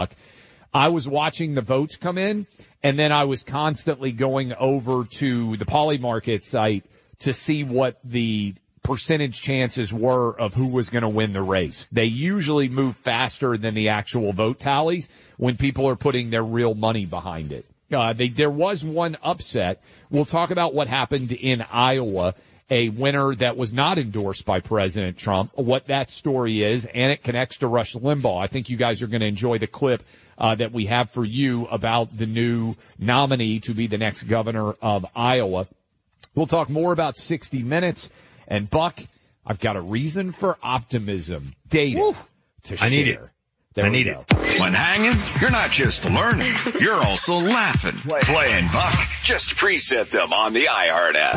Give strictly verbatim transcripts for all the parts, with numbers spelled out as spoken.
I was watching the votes come in, and then I was constantly going over to the Polymarket site to see what the percentage chances were of who was going to win the race. They usually move faster than the actual vote tallies when people are putting their real money behind it. Uh, they, there was one upset. We'll talk about what happened in Iowa, a winner that was not endorsed by President Trump, what that story is, and it connects to Rush Limbaugh. I think you guys are going to enjoy the clip uh, that we have for you about the new nominee to be the next governor of Iowa. We'll talk more about sixty minutes. And, Buck, I've got a reason for optimism. Data Woo. to share. I need it. There I need go. it. When hanging, you're not just learning, you're also laughing. Play and Buck. Just preset them on the iHeart app.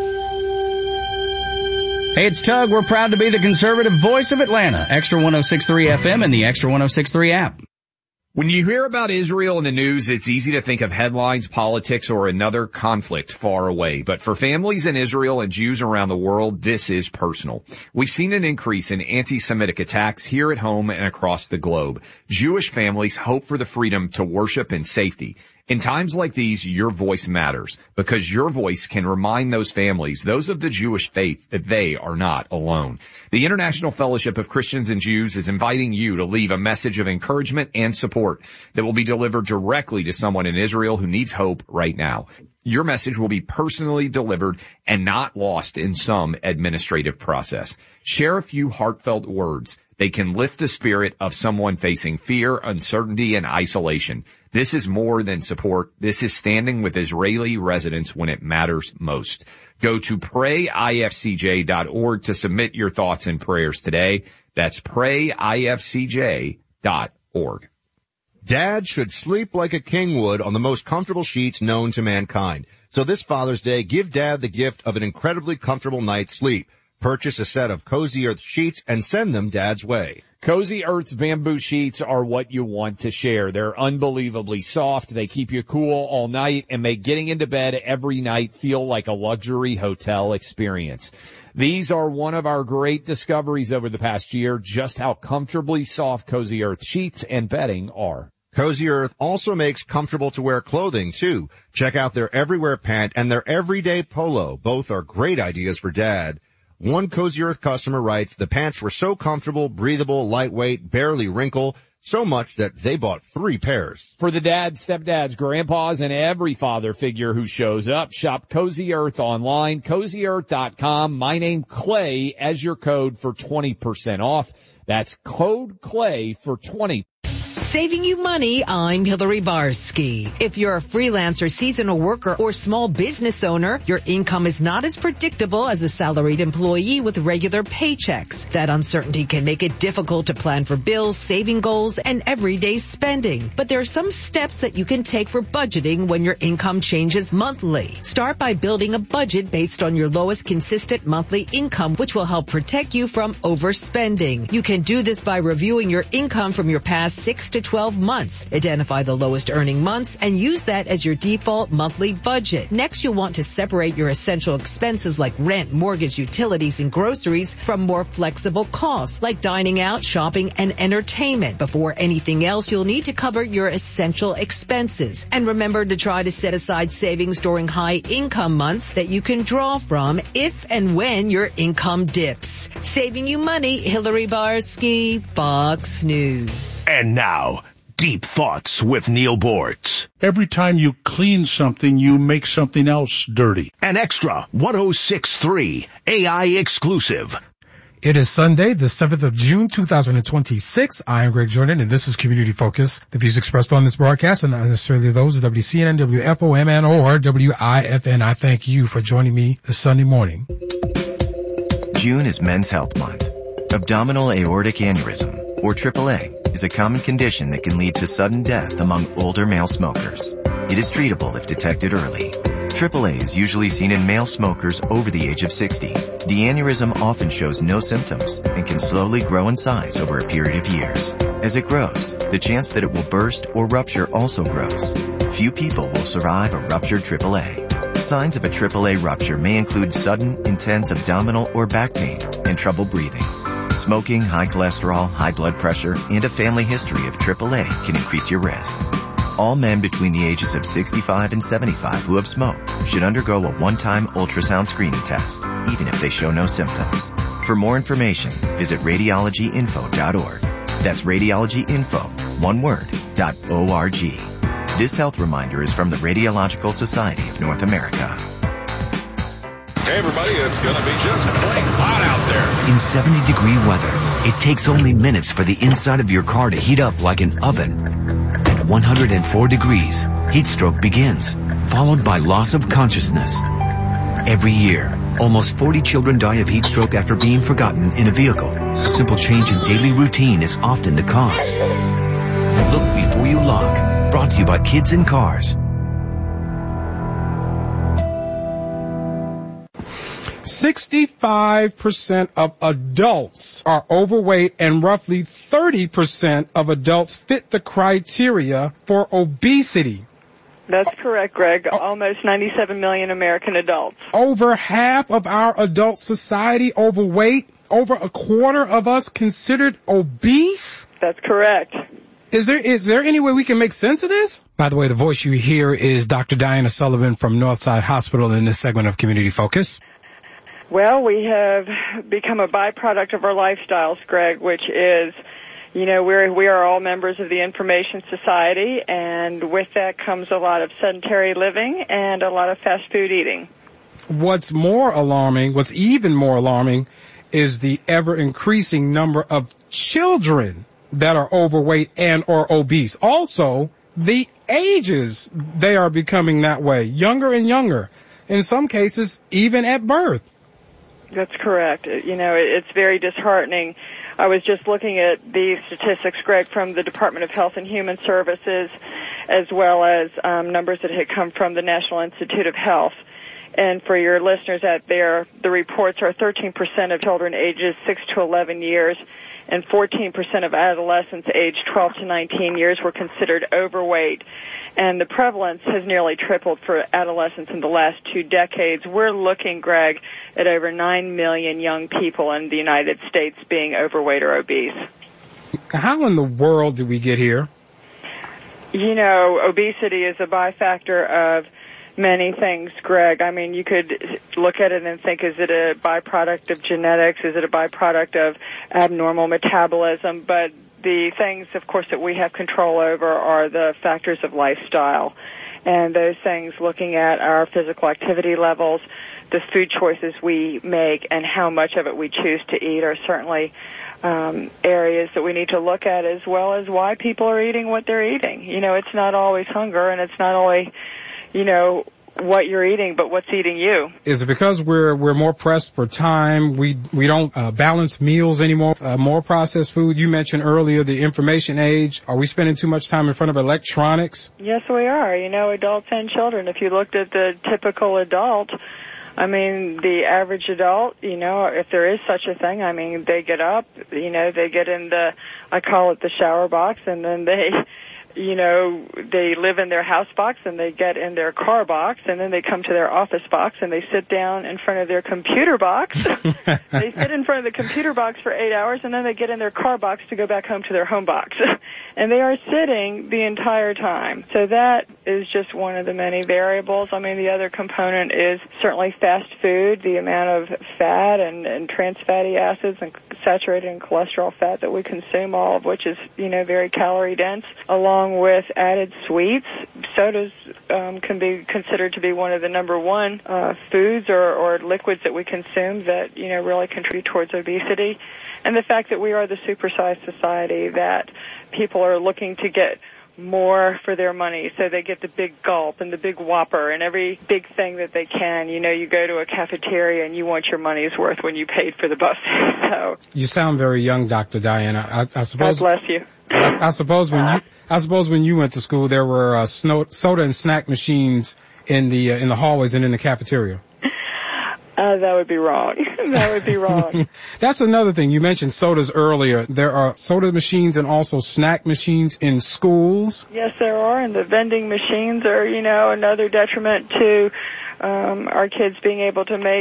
Hey, it's Tug. We're proud to be the conservative voice of Atlanta. Extra one oh six point three F M and the Extra one oh six point three app. When you hear about Israel in the news, it's easy to think of headlines, politics, or another conflict far away. But for families in Israel and Jews around the world, this is personal. We've seen an increase in anti-Semitic attacks here at home and across the globe. Jewish families hope for the freedom to worship in safety. In times like these, your voice matters because your voice can remind those families, those of the Jewish faith, that they are not alone. The International Fellowship of Christians and Jews is inviting you to leave a message of encouragement and support that will be delivered directly to someone in Israel who needs hope right now. Your message will be personally delivered and not lost in some administrative process. Share a few heartfelt words. They can lift the spirit of someone facing fear, uncertainty, and isolation. This is more than support. This is standing with Israeli residents when it matters most. Go to pray I F C J dot org to submit your thoughts and prayers today. That's pray I F C J dot org. Dad should sleep like a king would on the most comfortable sheets known to mankind. So this Father's Day, give Dad the gift of an incredibly comfortable night's sleep. Purchase a set of Cozy Earth sheets and send them Dad's way. Cozy Earth's bamboo sheets are what you want to share. They're unbelievably soft. They keep you cool all night and make getting into bed every night feel like a luxury hotel experience. These are one of our great discoveries over the past year, just how comfortably soft Cozy Earth sheets and bedding are. Cozy Earth also makes comfortable to wear clothing too. Check out their Everywhere pant and their Everyday polo. Both are great ideas for Dad. One Cozy Earth customer writes, the pants were so comfortable, breathable, lightweight, barely wrinkle, so much that they bought three pairs. For the dads, stepdads, grandpas, and every father figure who shows up, shop Cozy Earth online, cozy earth dot com. My name, Clay, as your code for twenty percent off. That's code Clay for twenty percent. Saving you money, I'm Hillary Barsky. If you're a freelancer, seasonal worker, or small business owner, your income is not as predictable as a salaried employee with regular paychecks. That uncertainty can make it difficult to plan for bills, saving goals, and everyday spending. But there are some steps that you can take for budgeting when your income changes monthly. Start by building a budget based on your lowest consistent monthly income, which will help protect you from overspending. You can do this by reviewing your income from your past six to twelve months. Identify the lowest earning months and use that as your default monthly budget. Next, you'll want to separate your essential expenses like rent, mortgage, utilities, and groceries from more flexible costs like dining out, shopping, and entertainment. Before anything else, you'll need to cover your essential expenses. And remember to try to set aside savings during high income months that you can draw from if and when your income dips. Saving you money, Hillary Barsky, Fox News. And now, Deep Thoughts with Neil Bortz. Every time you clean something, you make something else dirty. An extra one oh six point three A I exclusive. It is Sunday, the seventh of June, two thousand twenty-six. I am Greg Jordan, and this is Community Focus. The views expressed on this broadcast are not necessarily those of W C N N, W F O M N, or W I F N. I thank you for joining me this Sunday morning. June is Men's Health Month. Abdominal aortic aneurysm, or triple A, is a common condition that can lead to sudden death among older male smokers. It is treatable if detected early. triple A is usually seen in male smokers over the age of sixty. The aneurysm often shows no symptoms and can slowly grow in size over a period of years. As it grows, the chance that it will burst or rupture also grows. Few people will survive a ruptured triple A. Signs of a triple A rupture may include sudden, intense abdominal or back pain and trouble breathing. Smoking, high cholesterol, high blood pressure, and a family history of triple A can increase your risk. All men between the ages of sixty-five and seventy-five who have smoked should undergo a one-time ultrasound screening test, even if they show no symptoms. For more information, visit radiology info dot org. That's radiologyinfo, one word, dot O R G. This health reminder is from the Radiological Society of North America. Hey everybody, it's gonna be just plain hot out there. In seventy degree weather, it takes only minutes for the inside of your car to heat up like an oven. At one hundred four degrees, heat stroke begins, followed by loss of consciousness. Every year, almost forty children die of heat stroke after being forgotten in a vehicle. A simple change in daily routine is often the cause. Look before you lock. Brought to you by Kids in Cars. sixty-five percent of adults are overweight and roughly thirty percent of adults fit the criteria for obesity. That's correct, Greg. Almost ninety-seven million American adults. Over half of our adult society overweight, over a quarter of us considered obese. That's correct. Is there is there any way we can make sense of this? By the way, the voice you hear is Doctor Diana Sullivan from Northside Hospital in this segment of Community Focus. Well, we have become a byproduct of our lifestyles, Greg, which is, you know, we're, we are all members of the Information Society, and with that comes a lot of sedentary living and a lot of fast food eating. What's more alarming, what's even more alarming, is the ever-increasing number of children that are overweight and or obese. Also, the ages they are becoming that way, younger and younger, in some cases even at birth. That's correct. You know, it's very disheartening. I was just looking at the statistics, Greg, from the Department of Health and Human Services, as well as um, numbers that had come from the National Institute of Health. And for your listeners out there, the reports are thirteen percent of children ages six to eleven years and fourteen percent of adolescents aged twelve to nineteen years were considered overweight. And the prevalence has nearly tripled for adolescents in the last two decades. We're looking, Greg, at over nine million young people in the United States being overweight or obese. How in the world did we get here? You know, obesity is a byfactor of many things, Greg. I mean, you could look at it and think, is it a byproduct of genetics? Is it a byproduct of abnormal metabolism? But the things, of course, that we have control over are the factors of lifestyle. And those things, looking at our physical activity levels, the food choices we make, and how much of it we choose to eat are certainly um, areas that we need to look at, as well as why people are eating what they're eating. You know, it's not always hunger, and it's not only, you know, what you're eating, but what's eating you. Is it because we're we're more pressed for time? We we don't uh, balance meals anymore. Uh, more processed food. You mentioned earlier the information age. Are we spending too much time in front of electronics? Yes, we are. You know, adults and children. If you looked at the typical adult, I mean, the average adult, you know, if there is such a thing, I mean, they get up, you know, they get in the, I call it the shower box, and then they, you know, they live in their house box, and they get in their car box, and then they come to their office box, and they sit down in front of their computer box. They sit in front of the computer box for eight hours, and then they get in their car box to go back home to their home box. And they are sitting the entire time. So that is just one of the many variables. I mean, the other component is certainly fast food, the amount of fat and, and trans fatty acids and saturated and cholesterol fat that we consume, all of which is, you know, very calorie dense, along with added sweets. Sodas um, can be considered to be one of the number one uh, foods or, or liquids that we consume that, you know, really contribute towards obesity. And the fact that we are the supersized society, that people are looking to get more for their money, so they get the big gulp and the big Whopper and every big thing that they can. You know, you go to a cafeteria and you want your money's worth when you paid for the buffet. So you sound very young, Doctor Diana. I, I suppose. God bless you. I, I suppose when you, I suppose when you went to school, there were uh, snow, soda and snack machines in the uh, in the hallways and in the cafeteria. Uh, that would be wrong. That would be wrong. That's another thing. You mentioned sodas earlier. There are soda machines and also snack machines in schools. Yes, there are, and the vending machines are, you know, another detriment to um, our kids being able to make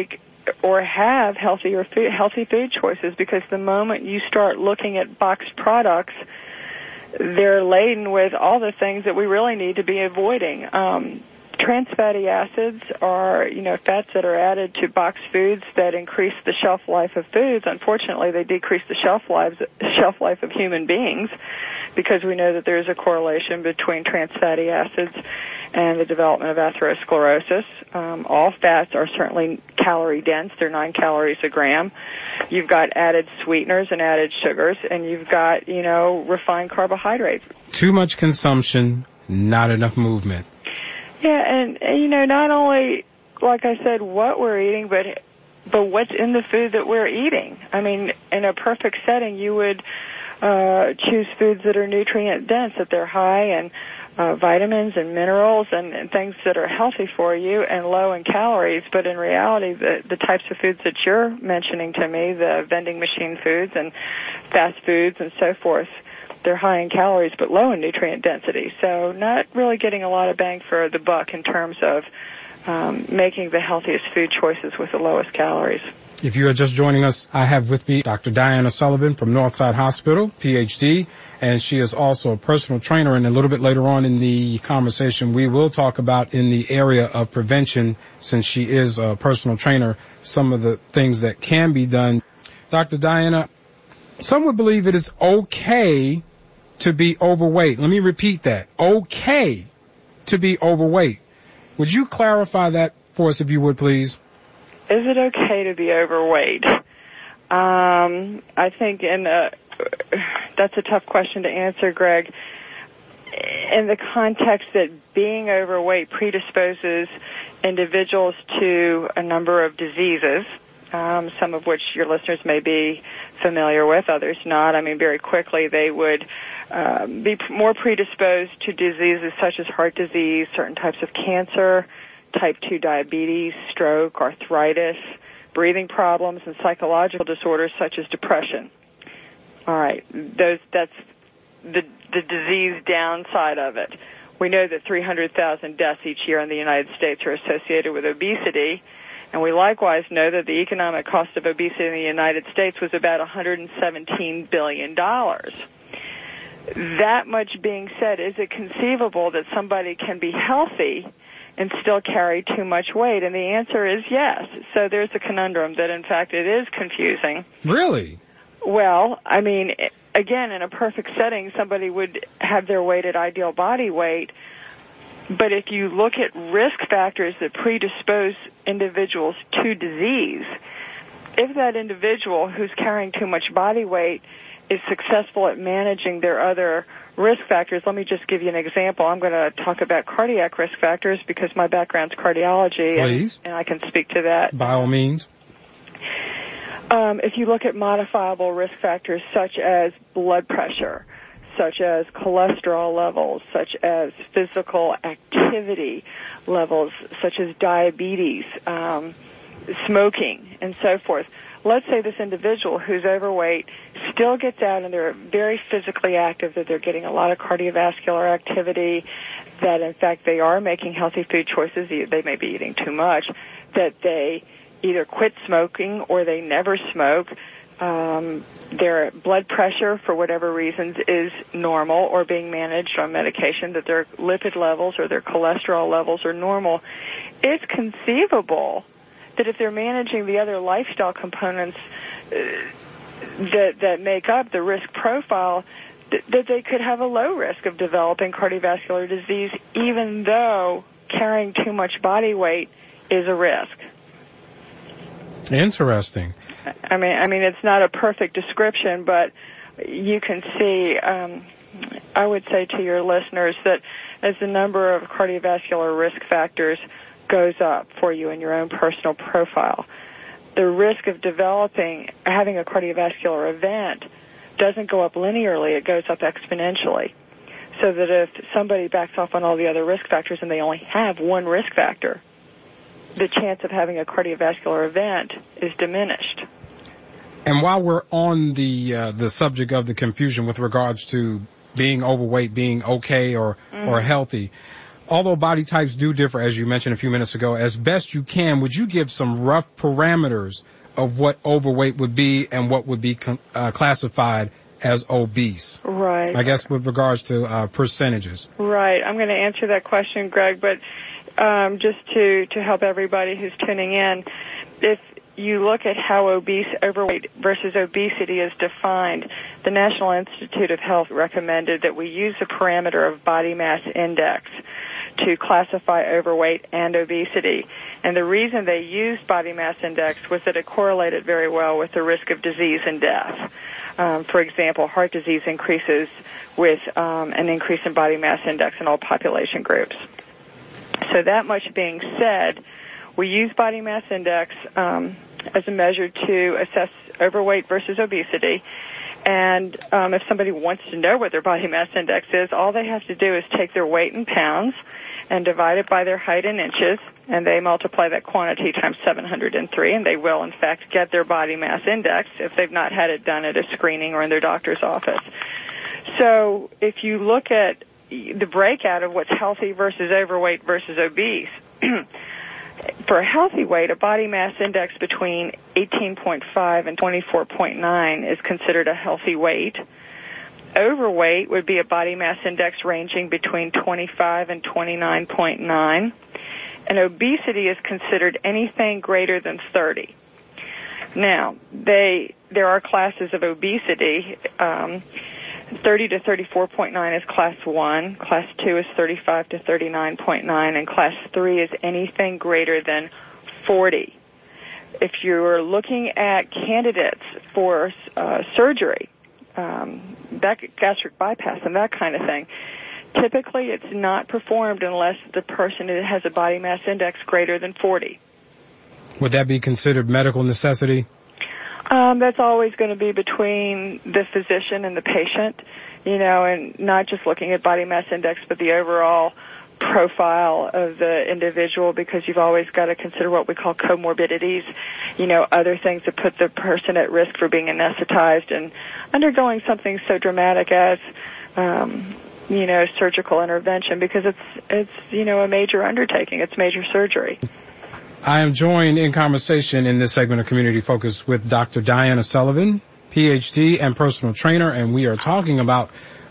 or have healthier food, healthy food choices, because the moment you start looking at boxed products, they're laden with all the things that we really need to be avoiding. Um, trans fatty acids are, you know, fats that are added to boxed foods that increase the shelf life of foods. Unfortunately, they decrease the shelf lives, shelf life of human beings, because we know that there's a correlation between trans fatty acids and the development of atherosclerosis. Um, all fats are certainly calorie dense. They're nine calories a gram. You've got added sweeteners and added sugars, and you've got, you know, refined carbohydrates. Too much consumption, not enough movement. Yeah, and, and, you know, not only, like I said, what we're eating, but but what's in the food that we're eating. I mean, in a perfect setting, you would uh, choose foods that are nutrient dense, that they're high in uh, vitamins and minerals and, and things that are healthy for you and low in calories. But in reality, the, the types of foods that you're mentioning to me, the vending machine foods and fast foods and so forth, they're high in calories but low in nutrient density. So not really getting a lot of bang for the buck in terms of um, making the healthiest food choices with the lowest calories. If you are just joining us, I have with me Doctor Diana Sullivan from Northside Hospital, P H D, and she is also a personal trainer. And a little bit later on in the conversation, we will talk about in the area of prevention, since she is a personal trainer, some of the things that can be done. Doctor Diana, some would believe it is okay to be overweight. Let me repeat that. Okay to be overweight. Would you clarify that for us, if you would, please? Is it okay to be overweight? Um, I think in a, that's a tough question to answer, Greg. In the context that being overweight predisposes individuals to a number of diseases, um, some of which your listeners may be familiar with, others not. I mean, very quickly they would uh, be more predisposed to diseases such as heart disease, certain types of cancer, type two diabetes, stroke, arthritis, breathing problems, and psychological disorders such as depression. All right, those that's the the disease downside of it. We know that three hundred thousand deaths each year in the United States are associated with obesity, and we likewise know that the economic cost of obesity in the United States was about one hundred seventeen billion dollars. That much being said, is it conceivable that somebody can be healthy and still carry too much weight? And the answer is yes. So there's a conundrum that, in fact, it is confusing. Really? Well, I mean, again, in a perfect setting, somebody would have their weight at ideal body weight. But if you look at risk factors that predispose individuals to disease, if that individual who's carrying too much body weight is successful at managing their other risk factors, let me just give you an example. I'm going to talk about cardiac risk factors because my background's cardiology. Please. And, and I can speak to that. By all means. Um, if you look at modifiable risk factors such as blood pressure, such as cholesterol levels, such as physical activity levels, such as diabetes, um, smoking, and so forth. Let's say this individual who's overweight still gets out and they're very physically active, that they're getting a lot of cardiovascular activity, that in fact they are making healthy food choices, they may be eating too much, that they either quit smoking or they never smoke, um, their blood pressure for whatever reasons is normal or being managed on medication, that their lipid levels or their cholesterol levels are normal. It's conceivable that if they're managing the other lifestyle components uh, that that make up the risk profile, th- that they could have a low risk of developing cardiovascular disease, even though carrying too much body weight is a risk. Interesting. I mean, I mean, it's not a perfect description, but you can see. Um, I would say to your listeners that as the number of cardiovascular risk factors goes up for you in your own personal profile, the risk of developing, having a cardiovascular event doesn't go up linearly, it goes up exponentially. So that if somebody backs off on all the other risk factors and they only have one risk factor, the chance of having a cardiovascular event is diminished. And while we're on the uh, the subject of the confusion with regards to being overweight, being okay or, mm. or healthy, although body types do differ, as you mentioned a few minutes ago, as best you can, would you give some rough parameters of what overweight would be and what would be uh, classified as obese? Right. I guess with regards to uh, percentages. Right. I'm going to answer that question, Greg, but um, just to, to help everybody who's tuning in, if you look at how obese, overweight versus obesity is defined, the National Institute of Health recommended that we use the parameter of body mass index to classify overweight and obesity. And the reason they used body mass index was that it correlated very well with the risk of disease and death. Um, for example, heart disease increases with um, an increase in body mass index in all population groups. So that much being said, we use body mass index um, as a measure to assess overweight versus obesity. And um, if somebody wants to know what their body mass index is, all they have to do is take their weight in pounds and divide it by their height in inches, and they multiply that quantity times seven hundred three, and they will, in fact, get their body mass index if they've not had it done at a screening or in their doctor's office. So if you look at the breakout of what's healthy versus overweight versus obese, for a healthy weight, a body mass index between eighteen point five and twenty-four point nine is considered a healthy weight. Overweight would be a body mass index ranging between twenty-five and twenty-nine point nine. And obesity is considered anything greater than thirty. Now, they there are classes of obesity. Um, thirty to thirty-four point nine is class one, class two is thirty-five to thirty-nine point nine, and class three is anything greater than forty. If you're looking at candidates for uh, surgery, um, that gastric bypass and that kind of thing, typically it's not performed unless the person has a body mass index greater than forty. Would that be considered medical necessity? Um, that's always going to be between the physician and the patient, you know, and not just looking at body mass index, but the overall profile of the individual, because you've always got to consider what we call comorbidities, you know, other things that put the person at risk for being anesthetized and undergoing something so dramatic as, um, you know, surgical intervention, because it's, it's, you know, a major undertaking. It's major surgery. I am joined in conversation in this segment of Community Focus with Doctor Diana Sullivan, P H D and personal trainer, and we are talking about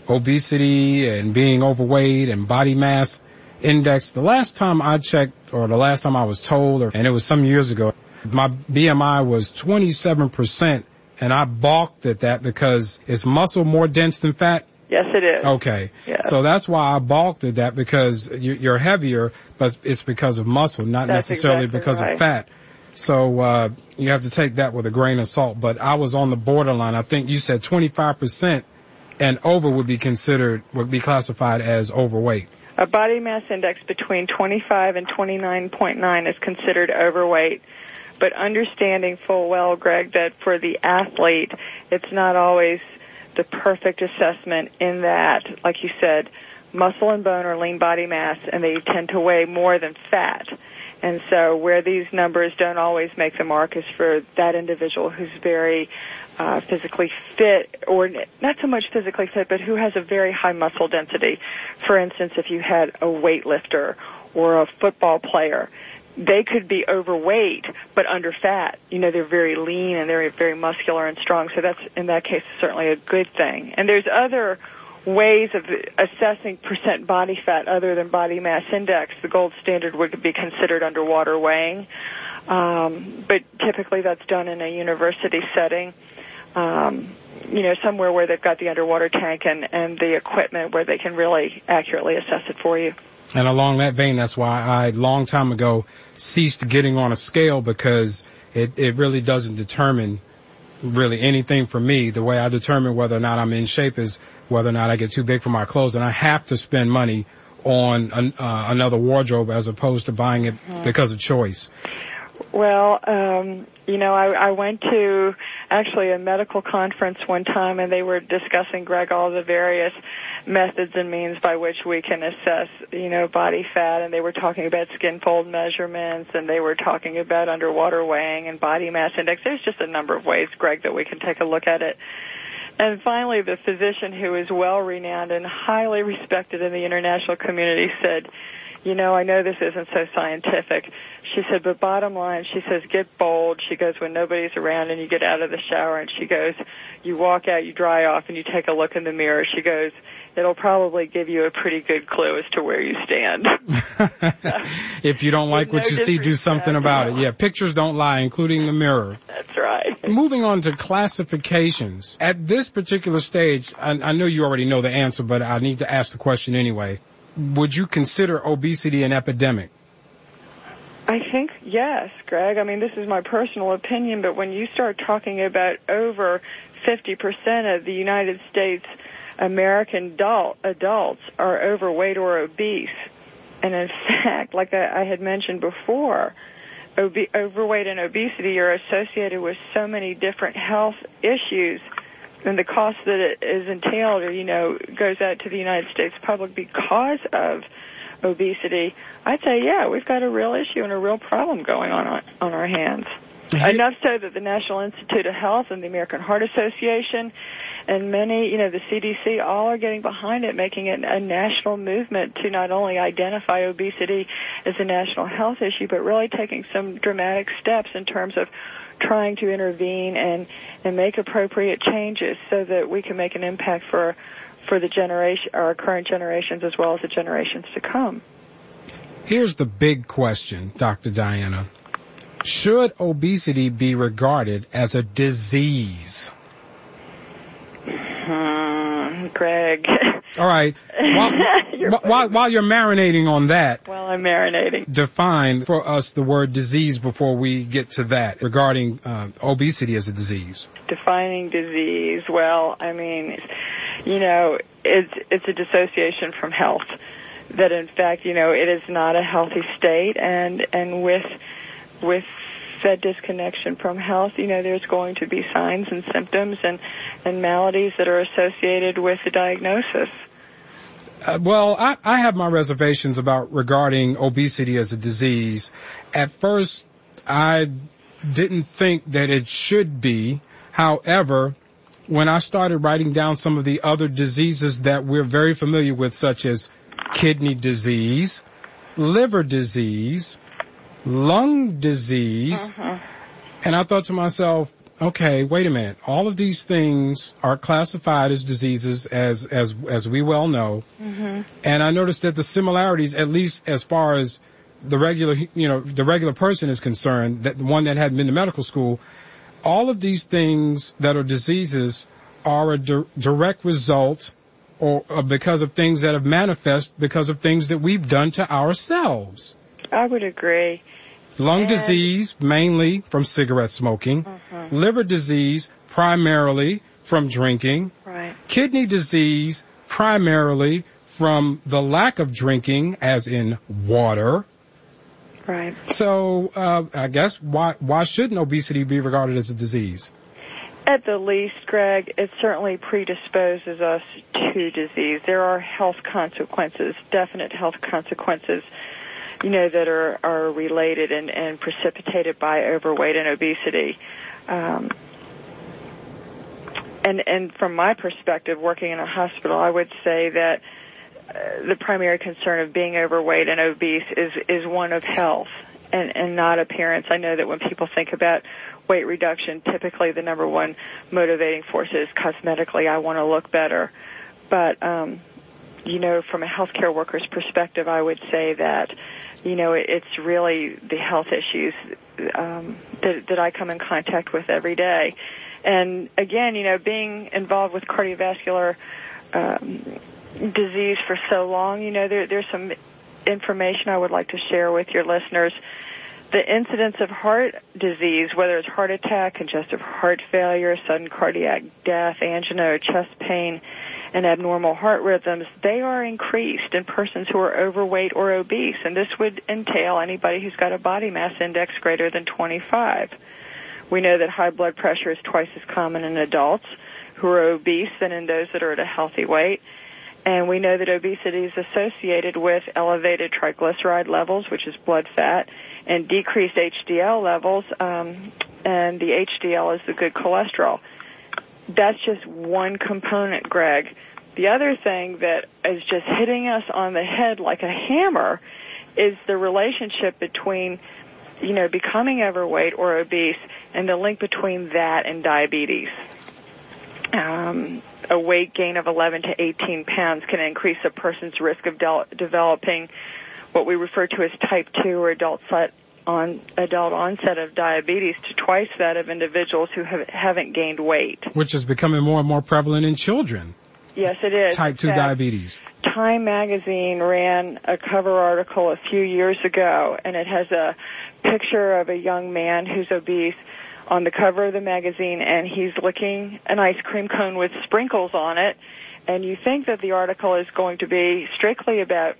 obesity and being overweight and body mass index. The last time I checked, or the last time I was told, or, and it was some years ago, my B M I was twenty-seven percent, and I balked at that because is muscle more dense than fat? Yes, it is. Okay. Yes. So that's why I balked at that, because you're heavier, but it's because of muscle, not That's necessarily exactly because right. of fat. So uh you have to take that with a grain of salt. But I was on the borderline. I think you said twenty-five percent and over would be considered, would be classified as overweight. A body mass index between twenty-five and twenty-nine point nine is considered overweight. But understanding full well, Greg, that for the athlete, it's not always the perfect assessment in that, like you said, muscle and bone are lean body mass, and they tend to weigh more than fat. And so where these numbers don't always make the mark is for that individual who's very uh, physically fit, or not so much physically fit, but who has a very high muscle density. For instance, if you had a weightlifter or a football player, they could be overweight but under fat. You know, they're very lean and they're very muscular and strong. So that's, in that case, certainly a good thing. And there's other ways of assessing percent body fat other than body mass index. The gold standard would be considered underwater weighing. Um, but typically that's done in a university setting, um, you know, somewhere where they've got the underwater tank and, and the equipment where they can really accurately assess it for you. And along that vein, that's why I, long time ago, ceased getting on a scale, because it, it really doesn't determine really anything for me. The way I determine whether or not I'm in shape is whether or not I get too big for my clothes. And I have to spend money on an, uh, another wardrobe as opposed to buying it mm-hmm. because of choice. Well, um, you know, I, I went to actually a medical conference one time, and they were discussing, Greg, all the various methods and means by which we can assess, you know, body fat, and they were talking about skin fold measurements, and they were talking about underwater weighing and body mass index. There's just a number of ways, Greg, that we can take a look at it. And finally, the physician who is well-renowned and highly respected in the international community said, you know, I know this isn't so scientific. She said, but bottom line, she says, get bold. She goes, when nobody's around and you get out of the shower, and she goes, you walk out, you dry off, and you take a look in the mirror. She goes, it'll probably give you a pretty good clue as to where you stand. If you don't like no what you see, do something about it. Yeah, pictures don't lie, including the mirror. That's right. Moving on to classifications. At this particular stage, I, I know you already know the answer, but I need to ask the question anyway. Would you consider obesity an epidemic? I think, yes, Greg. I mean, this is my personal opinion, but when you start talking about over fifty percent of the United States American adult, adults are overweight or obese, and in fact, like I, I had mentioned before, obe- overweight and obesity are associated with so many different health issues, and the cost that it is entailed, or, you know, goes out to the United States public because of obesity, I'd say, yeah, we've got a real issue and a real problem going on on, on our hands. Mm-hmm. Enough so that the National Institute of Health and the American Heart Association and many, you know, the C D C, all are getting behind it, making it a national movement to not only identify obesity as a national health issue, but really taking some dramatic steps in terms of trying to intervene and, and make appropriate changes so that we can make an impact for for the generation, our current generations as well as the generations to come. Here's the big question, Doctor Diana. Should obesity be regarded as a disease? Hmm, Greg. All right. While, while, while you're marinating on that, well, I'm marinating. Define for us the word disease before we get to that regarding uh, obesity as a disease. Defining disease. Well, I mean, you know, it's it's a dissociation from health. That in fact, you know, it is not a healthy state, and and with with that disconnection from health, you know, there's going to be signs and symptoms and, and maladies that are associated with the diagnosis. Uh, well, I, I have my reservations about regarding obesity as a disease. At first, I didn't think that it should be. However, when I started writing down some of the other diseases that we're very familiar with, such as kidney disease, liver disease, lung disease, uh-huh. and I thought to myself, okay, wait a minute. All of these things are classified as diseases, as as as we well know, mm-hmm. and I noticed that the similarities, at least as far as the regular, you know, the regular person is concerned, that the one that hadn't been to medical school, all of these things that are diseases are a di- direct result, or uh, because of things that have manifest because of things that we've done to ourselves. I would agree. Lung and disease, mainly from cigarette smoking. Uh-huh. Liver disease, primarily from drinking. Right. Kidney disease, primarily from the lack of drinking, as in water. Right. So, uh, I guess, why why shouldn't obesity be regarded as a disease? At the least, Greg, it certainly predisposes us to disease. There are health consequences, definite health consequences, you know, that are, are related and, and precipitated by overweight and obesity. Um, and, and from my perspective, working in a hospital, I would say that uh, the primary concern of being overweight and obese is, is one of health and, and not appearance. I know that when people think about weight reduction, typically the number one motivating force is cosmetically, I want to look better. But, um, you know, from a healthcare worker's perspective, I would say that, you know, it's really the health issues um, that, that I come in contact with every day. And again, you know, being involved with cardiovascular um, disease for so long, you know, there, there's some information I would like to share with your listeners. The incidence of heart disease, whether it's heart attack, congestive heart failure, sudden cardiac death, angina, or chest pain, and abnormal heart rhythms, they are increased in persons who are overweight or obese, and this would entail anybody who's got a body mass index greater than twenty-five. We know that high blood pressure is twice as common in adults who are obese than in those that are at a healthy weight, and we know that obesity is associated with elevated triglyceride levels, which is blood fat, and decreased H D L levels, um, and the H D L is the good cholesterol. that's just one component, Greg. The other thing that is just hitting us on the head like a hammer is the relationship between, you know, becoming overweight or obese and the link between that and diabetes. Um, a weight gain of eleven to eighteen pounds can increase a person's risk of de- developing what we refer to as type two or adult set on adult onset of diabetes to twice that of individuals who have, haven't gained weight. Which is becoming more and more prevalent in children. Yes, it is. Type two diabetes. Time magazine ran a cover article a few years ago, and it has a picture of a young man who's obese on the cover of the magazine, and he's licking an ice cream cone with sprinkles on it. And you think that the article is going to be strictly about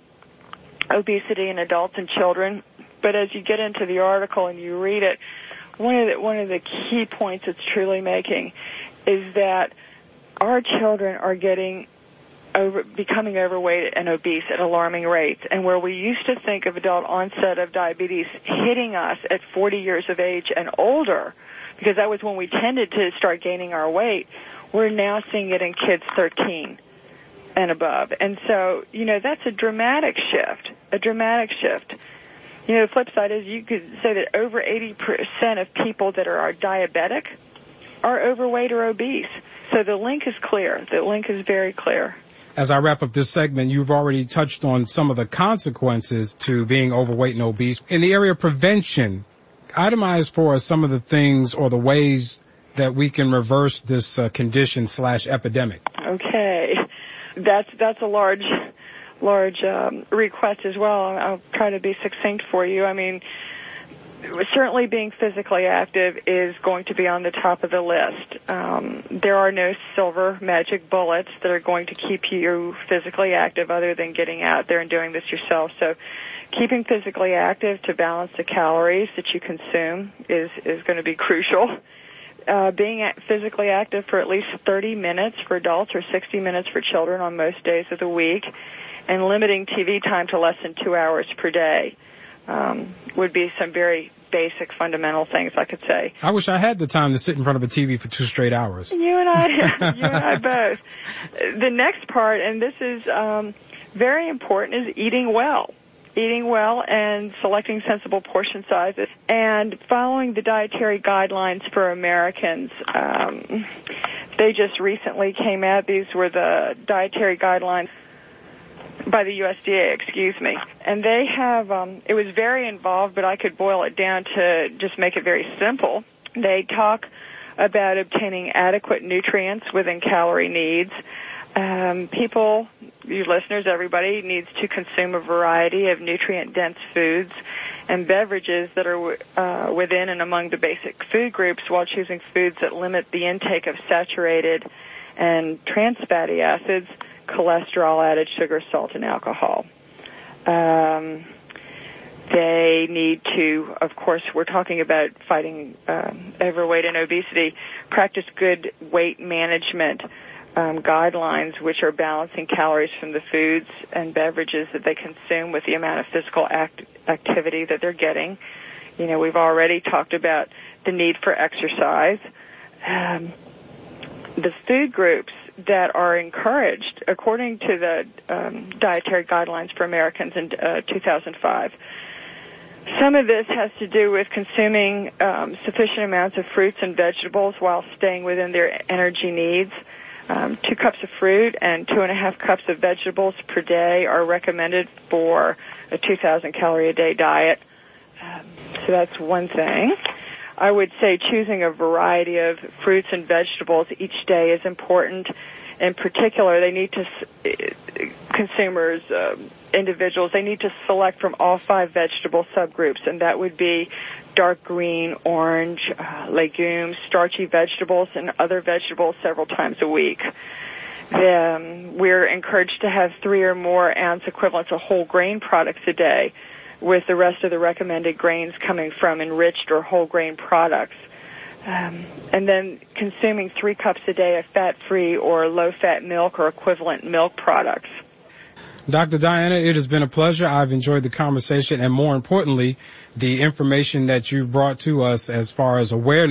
obesity in adults and children, but as you get into the article and you read it, one of the, one of the key points it's truly making is that our children are getting over, becoming overweight and obese at alarming rates. And where we used to think of adult onset of diabetes hitting us at forty years of age and older, because that was when we tended to start gaining our weight, we're now seeing it in kids thirteen and above. And so, you know, that's a dramatic shift, a dramatic shift. You know, the flip side is you could say that over eighty percent of people that are, are diabetic are overweight or obese. So the link is clear. The link is very clear. As I wrap up this segment, you've already touched on some of the consequences to being overweight and obese. In the area of prevention, itemize for us some of the things or the ways that we can reverse this uh, condition slash epidemic. Okay. That's, that's a large, large um, request as well. I'll try to be succinct for you. I mean, certainly being physically active is going to be on the top of the list. Um, there are no silver magic bullets that are going to keep you physically active other than getting out there and doing this yourself. So keeping physically active to balance the calories that you consume is, is going to be crucial. Uh, being physically active for at least thirty minutes for adults or sixty minutes for children on most days of the week, and limiting T V time to less than two hours per day um, would be some very basic fundamental things I could say. I wish I had the time to sit in front of a T V for two straight hours. You and I, you and I both. The next part, and this is um, very important, is eating well. Eating well and selecting sensible portion sizes and following the dietary guidelines for Americans. Um, they just recently came out. These were the dietary guidelines by the U S D A, excuse me. And they have, um, it was very involved, but I could boil it down to just make it very simple. They talk about obtaining adequate nutrients within calorie needs. Um, people, you listeners, everybody needs to consume a variety of nutrient-dense foods and beverages that are uh, within and among the basic food groups while choosing foods that limit the intake of saturated and trans fatty acids, cholesterol, added sugar, salt, and alcohol. Um, they need to, of course, we're talking about fighting um, overweight and obesity, practice good weight management Um, guidelines, which are balancing calories from the foods and beverages that they consume with the amount of physical act- activity that they're getting. You know, we've already talked about the need for exercise. Um, the food groups that are encouraged, according to the um, dietary guidelines for Americans in uh, two thousand five, some of this has to do with consuming um, sufficient amounts of fruits and vegetables while staying within their energy needs. Um, two cups of fruit and two and a half cups of vegetables per day are recommended for a two thousand calorie a day diet. Um, so that's one thing. I would say choosing a variety of fruits and vegetables each day is important. In particular, they need to, consumers, uh, individuals, they need to select from all five vegetable subgroups, and that would be dark green, orange, uh, legumes, starchy vegetables, and other vegetables several times a week. Um, we're encouraged to have three or more ounce equivalents of whole grain products a day, with the rest of the recommended grains coming from enriched or whole grain products. Um, and then consuming three cups a day of fat-free or low-fat milk or equivalent milk products. Doctor Diana, it has been a pleasure. I've enjoyed the conversation and, more importantly, the information that you brought to us as far as awareness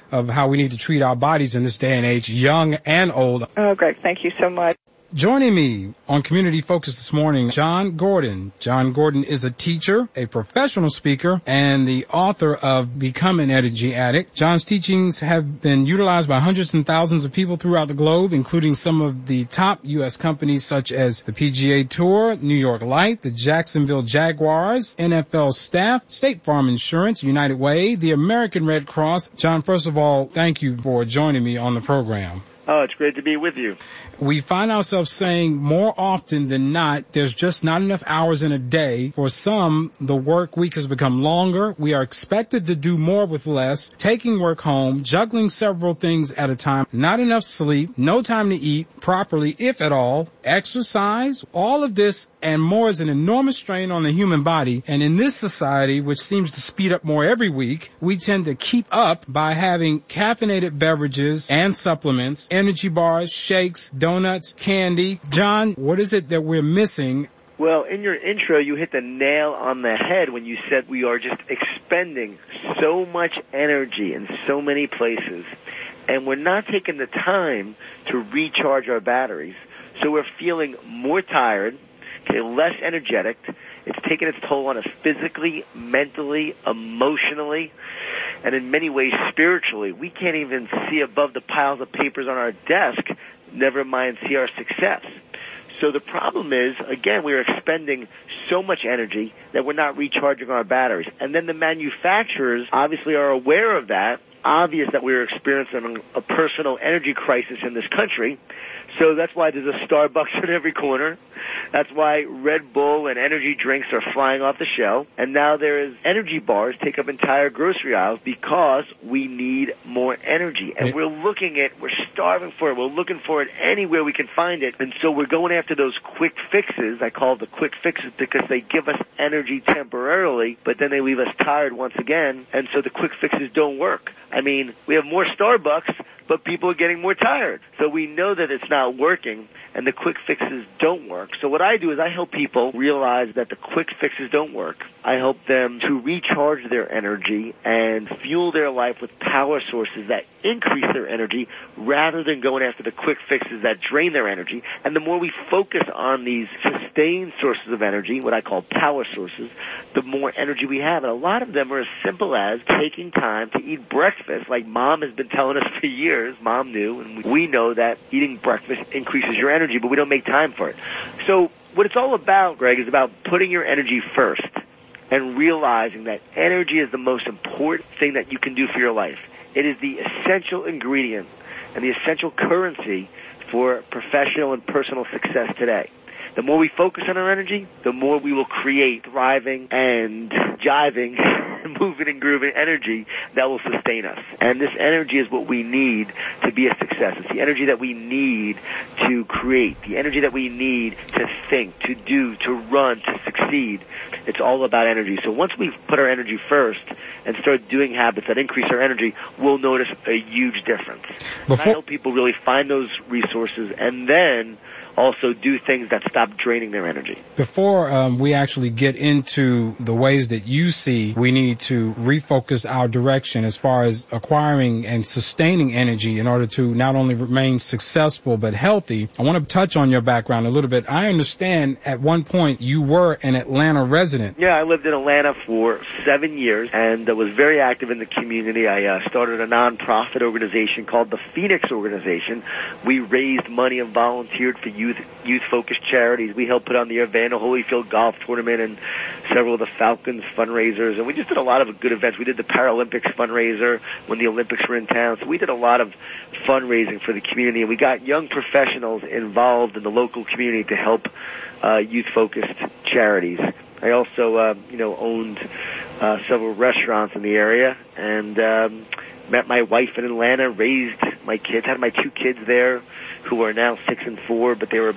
of how we need to treat our bodies in this day and age, young and old. Oh, Greg, thank you so much. Joining me on Community Focus this morning, John Gordon. John Gordon is a teacher, a professional speaker, and the author of Become an Energy Addict. John's teachings have been utilized by hundreds and thousands of people throughout the globe, including some of the top U S companies such as the P G A Tour, New York Life, the Jacksonville Jaguars, N F L staff, State Farm Insurance, United Way, the American Red Cross. John, first of all, thank you for joining me on the program. Oh, it's great to be with you. We find ourselves saying more often than not, there's just not enough hours in a day. For some, the work week has become longer. We are expected to do more with less, taking work home, juggling several things at a time, not enough sleep, no time to eat properly, if at all, exercise. All of this and more is an enormous strain on the human body. And in this society, which seems to speed up more every week, we tend to keep up by having caffeinated beverages and supplements, energy bars, shakes, donuts, candy. John, what is it that we're missing? Well, in your intro, you hit the nail on the head when you said we are just expending so much energy in so many places, and we're not taking the time to recharge our batteries. So we're feeling more tired, okay, less energetic. It's taking its toll on us physically, mentally, emotionally, and in many ways spiritually. We can't even see above the piles of papers on our desk, never mind see our success. So the problem is, again, we're expending so much energy that we're not recharging our batteries. And then the manufacturers obviously are aware of that, obvious that we're experiencing a personal energy crisis in this country. So that's why there's a Starbucks at every corner. That's why Red Bull and energy drinks are flying off the shelf. And now there is energy bars take up entire grocery aisles because we need more energy. And we're looking at, we're starving for it. We're looking for it anywhere we can find it. And so we're going after those quick fixes. I call the quick fixes because they give us energy temporarily, but then they leave us tired once again. And so the quick fixes don't work. I mean, we have more Starbucks, but people are getting more tired. So we know that it's not working, and the quick fixes don't work. So what I do is I help people realize that the quick fixes don't work. I help them to recharge their energy and fuel their life with power sources that increase their energy rather than going after the quick fixes that drain their energy. And the more we focus on these sustained sources of energy, what I call power sources, the more energy we have. And a lot of them are as simple as taking time to eat breakfast, like Mom has been telling us for years. Mom knew, and we know that eating breakfast increases your energy, but we don't make time for it. So what it's all about, Greg, is about putting your energy first and realizing that energy is the most important thing that you can do for your life. It is the essential ingredient and the essential currency for professional and personal success today. The more we focus on our energy, the more we will create thriving and jiving, moving and grooving energy that will sustain us. And this energy is what we need to be a success. It's the energy that we need to create, the energy that we need to think, to do, to run, to succeed. It's all about energy. So once we put our energy first and start doing habits that increase our energy, we'll notice a huge difference. Before- I help people really find those resources and then also do things that stop draining their energy. Before um, we actually get into the ways that you see we need to refocus our direction as far as acquiring and sustaining energy in order to not only remain successful but healthy, I want to touch on your background a little bit. I understand at one point you were an Atlanta resident. Yeah, I lived in Atlanta for seven years and uh, was very active in the community. I uh, started a nonprofit organization called the Phoenix Organization. We raised money and volunteered for youth Youth, youth-focused charities. We helped put on the Evander Holyfield Golf Tournament and several of the Falcons fundraisers. And we just did a lot of good events. We did the Paralympics fundraiser when the Olympics were in town. So we did a lot of fundraising for the community. And we got young professionals involved in the local community to help uh, youth-focused charities. I also, uh, you know, owned uh, several restaurants in the area and um, met my wife in Atlanta, raised my kids, had my two kids there who are now six and four, but they were about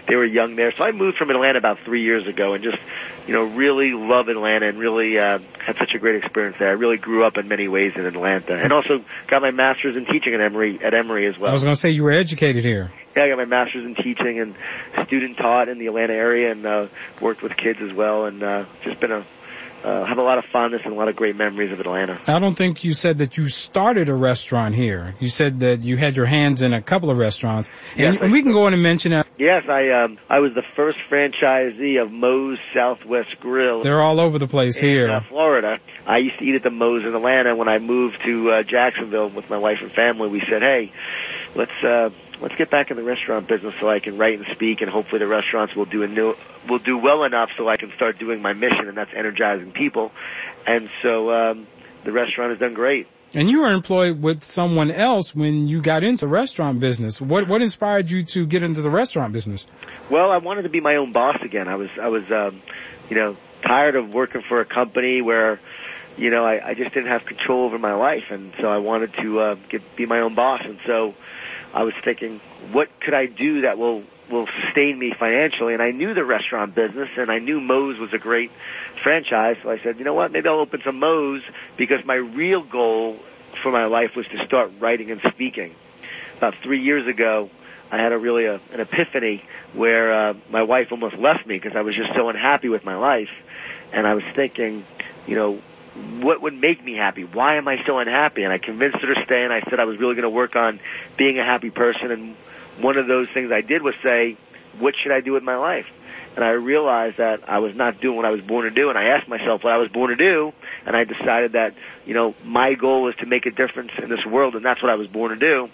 they were young there. So I moved from Atlanta about three years ago and just, you know, really love Atlanta and really uh, had such a great experience there. I really grew up in many ways in Atlanta, and also got my master's in teaching at Emory at Emory as well. I was going to say you were educated here. Yeah, I got my master's in teaching and student taught in the Atlanta area, and uh, worked with kids as well, and uh, just been a Uh, have a lot of fondness and a lot of great memories of Atlanta. I don't think you said that you started a restaurant here. You said that you had your hands in a couple of restaurants. And, Yes, and we can go in and mention that. Yes, I um, I was the first franchisee of Moe's Southwest Grill. They're all over the place in, here. Uh, Florida. I used to eat at the Moe's in Atlanta. When I moved to uh, Jacksonville with my wife and family, we said, hey, let's uh, let's get back in the restaurant business so I can write and speak, and hopefully the restaurants will do a new, will do well enough so I can start doing my mission, and that's energizing people. And so um, the restaurant has done great. And you were employed with someone else when you got into the restaurant business. What what inspired you to get into the restaurant business? Well, I wanted to be my own boss again. I was I was um, you know, tired of working for a company where, you know, I, I just didn't have control over my life, and so I wanted to uh, get be my own boss. And so I was thinking, what could I do that will will sustain me financially? And I knew the restaurant business, and I knew Moe's was a great franchise. So I said, you know what, maybe I'll open some Moe's, because my real goal for my life was to start writing and speaking. About three years ago, I had a really a, an epiphany where uh, my wife almost left me because I was just so unhappy with my life. And I was thinking, you know, what would make me happy? Why am I so unhappy? And I convinced her to stay, and I said I was really going to work on being a happy person. And one of those things I did was say, what should I do with my life? And I realized that I was not doing what I was born to do, and I asked myself what I was born to do, and I decided that, you know, my goal was to make a difference in this world, and that's what I was born to do.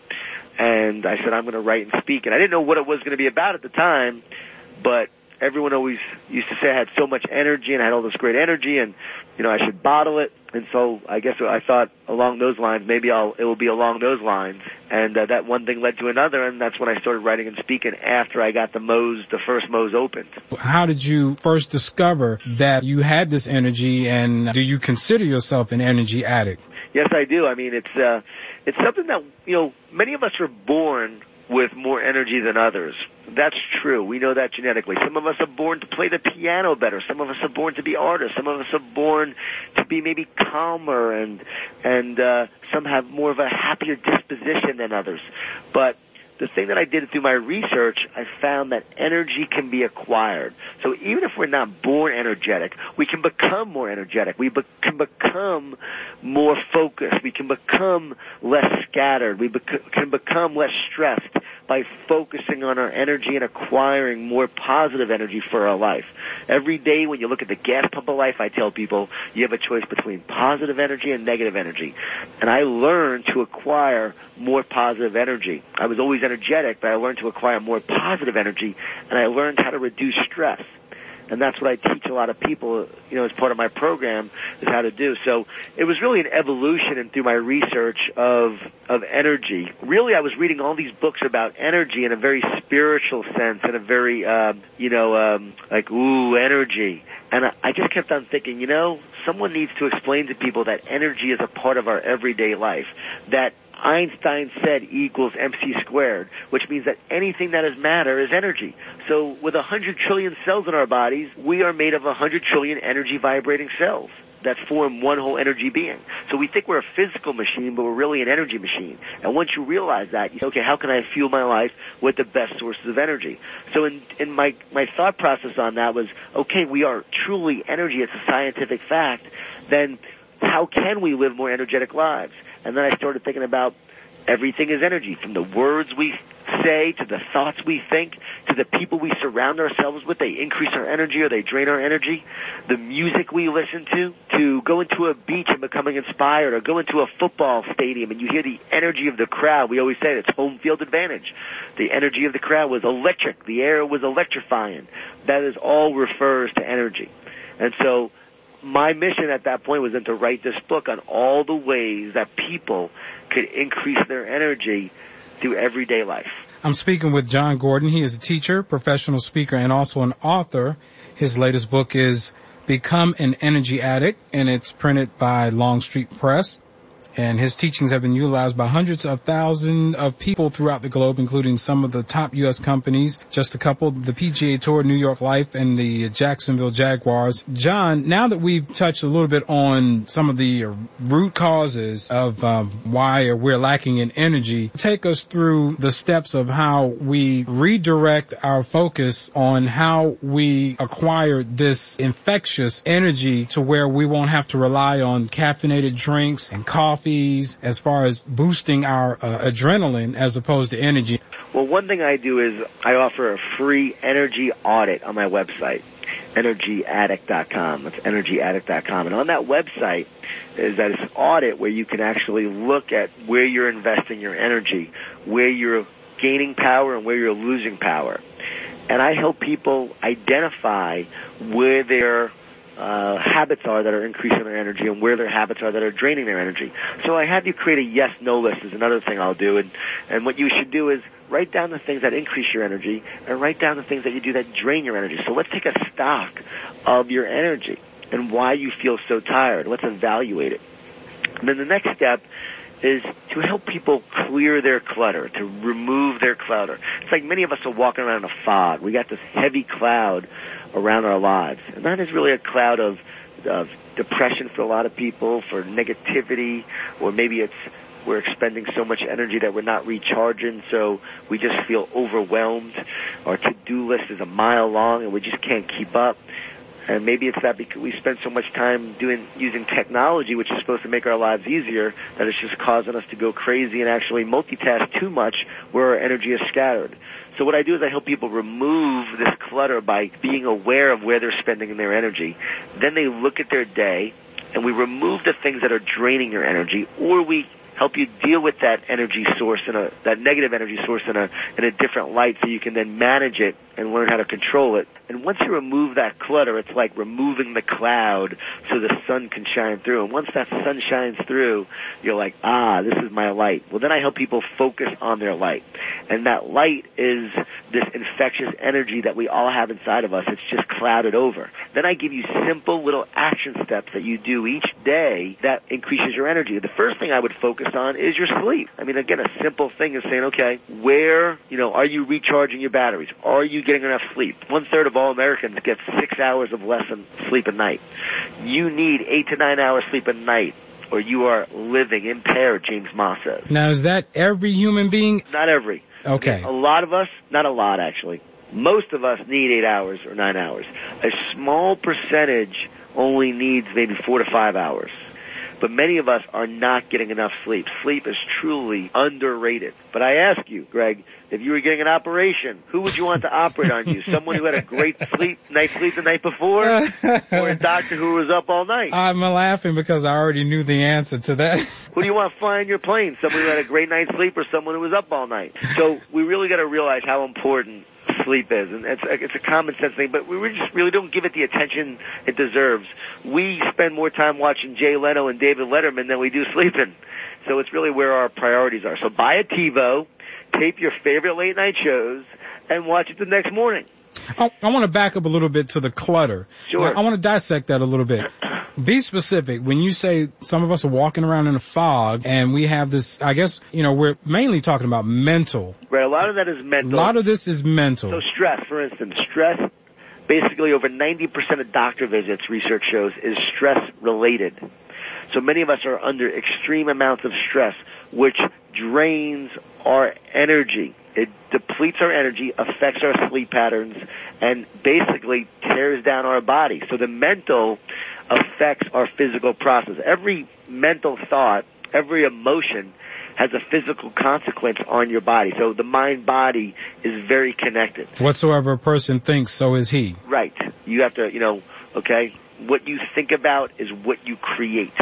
And I said, I'm going to write and speak. And I didn't know what it was going to be about at the time, but everyone always used to say I had so much energy and I had all this great energy, and, you know, I should bottle it. And so I guess I thought along those lines, maybe I'll, it will be along those lines. And uh, that one thing led to another, and that's when I started writing and speaking after I got the Moe's, the first Moe's opened. How did you first discover that you had this energy, and do you consider yourself an energy addict? Yes, I do. I mean, it's, uh, it's something that, you know, many of us are born with more energy than others. That's true. We know that genetically. Some of us are born to play the piano better. Some of us are born to be artists. Some of us are born to be maybe calmer, and and uh, some have more of a happier disposition than others. But the thing that I did through my research, I found that energy can be acquired. So even if we're not born energetic, we can become more energetic. We be- can become more focused. We can become less scattered. We bec- can become less stressed by focusing on our energy and acquiring more positive energy for our life. Every day when you look at the gas pump of life, I tell people you have a choice between positive energy and negative energy. And I learned to acquire more positive energy. I was always energetic, but I learned to acquire more positive energy, and I learned how to reduce stress. And that's what I teach a lot of people, you know, as part of my program, is how to do. So it was really an evolution, and through my research of of energy. Really, I was reading all these books about energy in a very spiritual sense, in a very, um, you know, um, like, ooh, energy. And I, I just kept on thinking, you know, someone needs to explain to people that energy is a part of our everyday life, that Einstein said E equals M C squared, which means that anything that is matter is energy. So with a hundred trillion cells in our bodies, we are made of a hundred trillion energy vibrating cells that form one whole energy being. So we think we're a physical machine, but we're really an energy machine. And once you realize that, you say, okay, how can I fuel my life with the best sources of energy? So in, in my, my thought process on that was, okay, we are truly energy. It's a scientific fact. Then how can we live more energetic lives? And then I started thinking about everything is energy, from the words we say to the thoughts we think to the people we surround ourselves with. They increase our energy or they drain our energy. The music we listen to, to go into a beach and becoming inspired, or go into a football stadium and you hear the energy of the crowd. We always say it's home field advantage. The energy of the crowd was electric. The air was electrifying. That is all refers to energy. And so my mission at that point was then to write this book on all the ways that people could increase their energy through everyday life. I'm speaking with John Gordon. He is a teacher, professional speaker, and also an author. His latest book is Become an Energy Addict, and it's printed by Longstreet Press. and his teachings have been utilized by hundreds of thousands of people throughout the globe, including some of the top U S companies, just a couple, the P G A Tour, New York Life, and the Jacksonville Jaguars. John, now that we've touched a little bit on some of the root causes of um, why we're lacking in energy, take us through the steps of how we redirect our focus on how we acquire this infectious energy to where we won't have to rely on caffeinated drinks and coffees as far as boosting our uh, adrenaline as opposed to energy. Well, one thing I do is I offer a free energy audit on my website, energy addict dot com. That's energy addict dot com. And on that website is that it's an audit where you can actually look at where you're investing your energy, where you're gaining power and where you're losing power. And I help people identify where their uh, habits are that are increasing their energy and where their habits are that are draining their energy. So I have you create a yes-no list is another thing I'll do. And, and what you should do is write down the things that increase your energy and write down the things that you do that drain your energy. So let's take a stock of your energy and why you feel so tired. Let's evaluate it. And then the next step is to help people clear their clutter, to remove their clutter. It's like many of us are walking around in a fog. We got this heavy cloud around our lives. And that is really a cloud of, of depression for a lot of people, for negativity, or maybe it's we're expending so much energy that we're not recharging, so we just feel overwhelmed. Our to-do list is a mile long and we just can't keep up. And maybe it's that because we spend so much time doing using technology, which is supposed to make our lives easier, that it's just causing us to go crazy and actually multitask too much where our energy is scattered. So what I do is I help people remove this clutter by being aware of where they're spending their energy. Then they look at their day, and we remove the things that are draining your energy, or we help you deal with that energy source in a that negative energy source in a in a different light, so you can then manage it and learn how to control it. And once you remove that clutter, it's like removing the cloud so the sun can shine through. And once that sun shines through, you're like, ah, this is my light. Well, then I help people focus on their light. And that light is this infectious energy that we all have inside of us. It's just clouded over. Then I give you simple little action steps that you do each day that increases your energy. The first thing I would focus on is your sleep. I mean, again, a simple thing is saying, okay, where, you know, are you recharging your batteries? Are you getting enough sleep? One third of all Americans get six hours of less than sleep a night. You need eight to nine hours sleep a night, or you are living impaired, James Moss says. Now, is that every human being? Not every. Okay. A lot of us, not a lot actually, most of us need eight hours or nine hours. A small percentage only needs maybe four to five hours. But many of us are not getting enough sleep. Sleep is truly underrated. But I ask you, Greg, if you were getting an operation, who would you want to operate on you? Someone who had a great sleep, night's sleep the night before, or a doctor who was up all night? I'm laughing because I already knew the answer to that. Who do you want flying your plane? Someone who had a great night's sleep or someone who was up all night? So we really got to realize how important sleep is, and it's a, it's a common sense thing, but we just really don't give it the attention it deserves. We spend more time watching Jay Leno and David Letterman than we do sleeping. So it's really where our priorities are. So buy a TiVo, tape your favorite late night shows, and watch it the next morning. I, I want to back up a little bit to the clutter. Sure. I, I want to dissect that a little bit. Be specific. When you say some of us are walking around in a fog and we have this, I guess, you know, we're mainly talking about mental. Right, a lot of that is mental. A lot of this is mental. So stress, for instance, stress, basically over ninety percent of doctor visits, research shows, is stress related. So many of us are under extreme amounts of stress, which drains our energy. It depletes our energy, affects our sleep patterns, and basically tears down our body. So the mental affects our physical process. Every mental thought, every emotion has a physical consequence on your body. So the mind-body is very connected. Whatsoever a person thinks, so is he. Right. You have to, you know, okay, what you think about is what you create.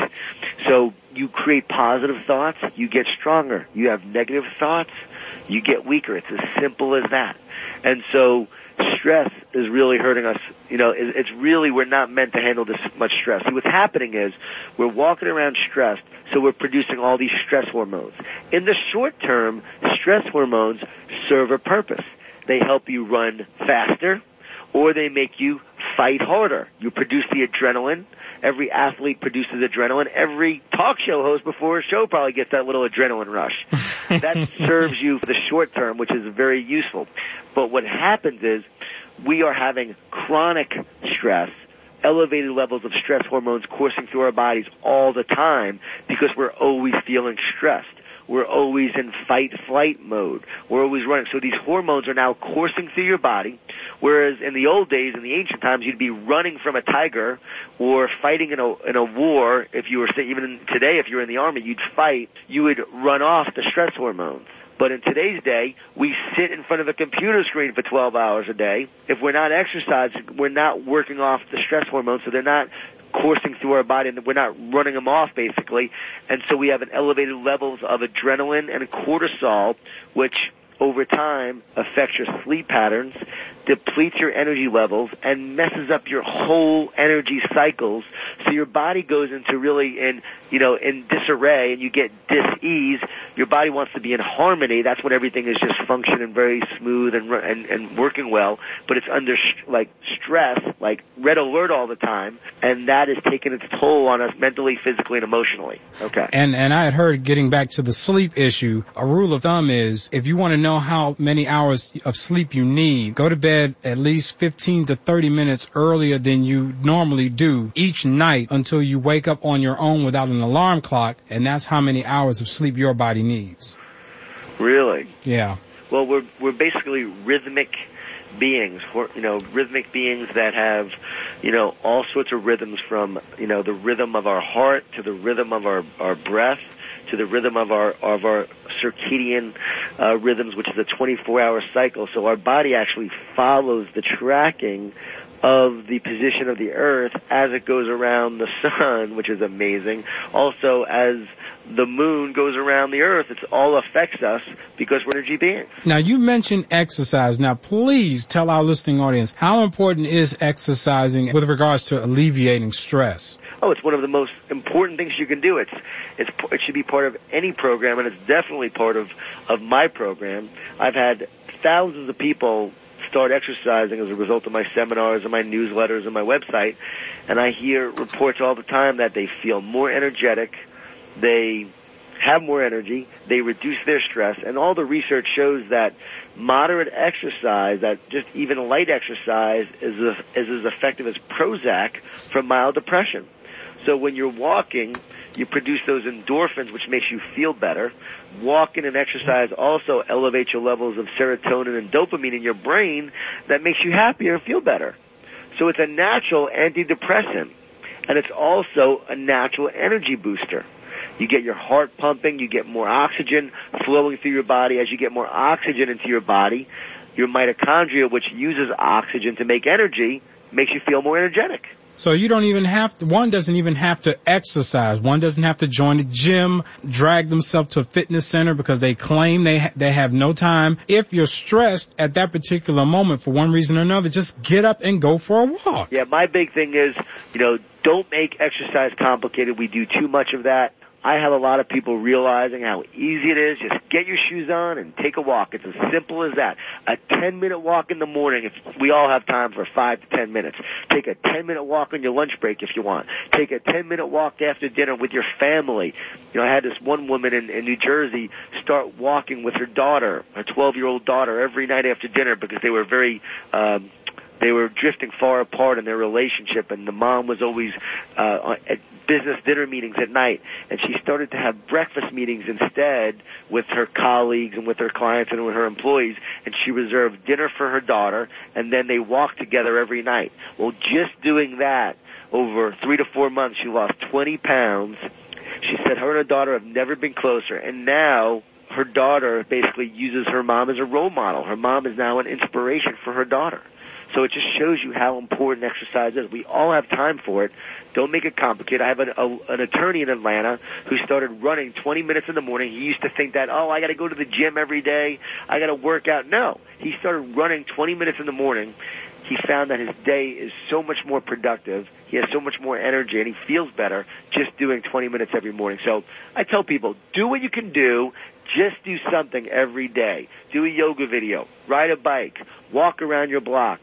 So you create positive thoughts, you get stronger. You have negative thoughts, you get weaker. It's as simple as that. And so stress is really hurting us. You know, it's really, we're not meant to handle this much stress. See, what's happening is we're walking around stressed, so we're producing all these stress hormones. In the short term, stress hormones serve a purpose. They help you run faster, or they make you fight harder. You produce the adrenaline. Every athlete produces adrenaline. Every talk show host before a show probably gets that little adrenaline rush. That serves you for the short term, which is very useful. But what happens is we are having chronic stress, elevated levels of stress hormones coursing through our bodies all the time because we're always feeling stressed. We're always in fight-flight mode. We're always running. So these hormones are now coursing through your body, whereas in the old days, in the ancient times, you'd be running from a tiger or fighting in a in a war. If you were, even today, if you were in the army, you'd fight. You would run off the stress hormones. But in today's day, we sit in front of a computer screen for twelve hours a day. If we're not exercising, we're not working off the stress hormones, so they're not coursing through our body, and we're not running them off, basically. And so we have an elevated levels of adrenaline and cortisol, which over time affects your sleep patterns, depletes your energy levels, and messes up your whole energy cycles. So your body goes into really in, you know, in disarray, and you get dis-ease. Your body wants to be in harmony. That's when everything is just functioning very smooth and and, and working well. But it's under like stress, like red alert all the time, and that is taking its toll on us mentally, physically, and emotionally. Okay. And and I had heard, getting back to the sleep issue, a rule of thumb is if you want to know how many hours of sleep you need, go to bed at least fifteen to thirty minutes earlier than you normally do each night until you wake up on your own without an alarm clock, and that's how many hours of sleep your body needs. Really? Yeah. Well, we're we're basically rhythmic beings, you know, rhythmic beings that have, you know, all sorts of rhythms, from, you know, the rhythm of our heart to the rhythm of our, our breath to the rhythm of our of our circadian uh, rhythms, which is a twenty-four hour cycle. So our body actually follows the tracking of the position of the earth as it goes around the sun, which is amazing. Also, as the moon goes around the earth, it all affects us because we're energy beings. Now, you mentioned exercise. Now, please tell our listening audience, how important is exercising with regards to alleviating stress? Oh, it's one of the most important things you can do. It's, it's, it should be part of any program, and it's definitely part of, of my program. I've had thousands of people start exercising as a result of my seminars and my newsletters and my website, and I hear reports all the time that they feel more energetic, they have more energy, they reduce their stress, and all the research shows that moderate exercise, that just even light exercise, is, a, is as effective as Prozac for mild depression. So when you're walking, you produce those endorphins, which makes you feel better. Walking and exercise also elevates your levels of serotonin and dopamine in your brain that makes you happier and feel better. So it's a natural antidepressant, and it's also a natural energy booster. You get your heart pumping, you get more oxygen flowing through your body. As you get more oxygen into your body, your mitochondria, which uses oxygen to make energy, makes you feel more energetic. So you don't even have to, one doesn't even have to exercise. One doesn't have to join a gym, drag themselves to a fitness center because they claim they ha- they have no time. If you're stressed at that particular moment for one reason or another, just get up and go for a walk. Yeah, my big thing is, you know, don't make exercise complicated. We do too much of that. I have a lot of people realizing how easy it is. Just get your shoes on and take a walk. It's as simple as that. A ten-minute walk in the morning, if we all have time for five to ten minutes. Take a ten-minute walk on your lunch break if you want. Take a ten-minute walk after dinner with your family. You know, I had this one woman in, in New Jersey start walking with her daughter, her twelve-year-old daughter, every night after dinner because they were very... Um, They were drifting far apart in their relationship, and the mom was always uh, at business dinner meetings at night, and she started to have breakfast meetings instead with her colleagues and with her clients and with her employees, and she reserved dinner for her daughter, and then they walked together every night. Well, just doing that over three to four months, she lost twenty pounds. She said her and her daughter have never been closer, and now her daughter basically uses her mom as a role model. Her mom is now an inspiration for her daughter. So it just shows you how important exercise is. We all have time for it. Don't make it complicated. I have an, a, an attorney in Atlanta who started running twenty minutes in the morning. He used to think that, oh, I got to go to the gym every day. I got to work out. No. He started running twenty minutes in the morning. He found that his day is so much more productive. He has so much more energy, and he feels better just doing twenty minutes every morning. So I tell people, do what you can do. Just do something every day. Do a yoga video. Ride a bike. Walk around your block.